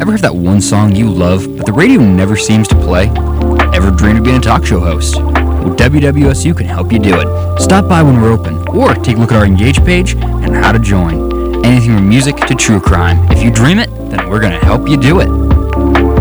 Ever have that one song you love, but the radio never seems to play? Ever dreamed of being a talk show host? Well, WWSU can help you do it. Stop by when we're open, or take a look at our Engage page and how to join. Anything from music to true crime. If you dream it, then we're going to help you do it.